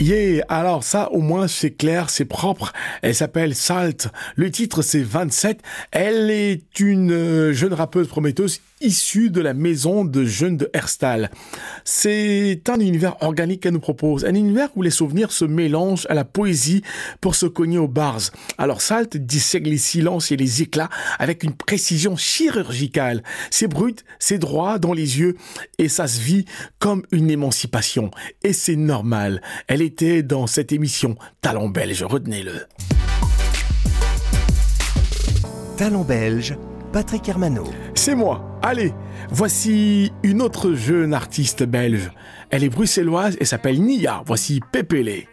Yeah, alors ça au moins c'est clair, c'est propre. Elle s'appelle Salt. Le titre c'est 27. Elle est une jeune rappeuse prometteuse issue de la maison de jeunes de Herstal. C'est un univers organique qu'elle nous propose, un univers où les souvenirs se mélangent à la poésie pour se cogner aux bars. Alors Salt dissèque les silences et les éclats avec une précision chirurgicale. C'est brut, c'est droit dans les yeux et ça se vit comme une émancipation. Et c'est normal. Elle était dans cette émission Talent Belge, retenez-le. Talent Belge, Patrick Hermano. C'est moi. Allez, voici une autre jeune artiste belge. Elle est bruxelloise et s'appelle Nia. Voici Pépélé.